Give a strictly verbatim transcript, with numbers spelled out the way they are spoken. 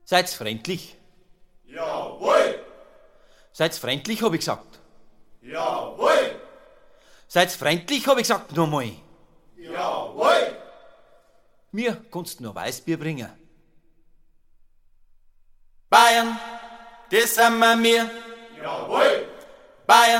Seid's freundlich? Jawohl! Seid's freundlich, hab ich gesagt. Jawohl! Seid's freundlich, hab ich gesagt, nochmal. Jawohl! Mir kannst du nur Weißbier bringen. Bayern, das sind wir mir. Jawohl! Bayern.